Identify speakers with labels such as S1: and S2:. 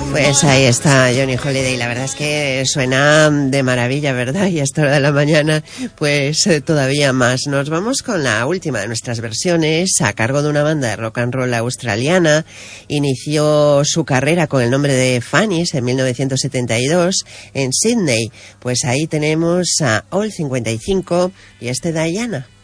S1: Pues ahí está Johnny Holiday, la verdad es que suena de maravilla, ¿verdad? Y a esta hora de la mañana, pues todavía más. Nos vamos con la última de nuestras versiones, a cargo de una banda de rock and roll australiana. Inició su carrera con el nombre de Fannies en 1972 en Sydney. Pues ahí tenemos a All 55 y Diana.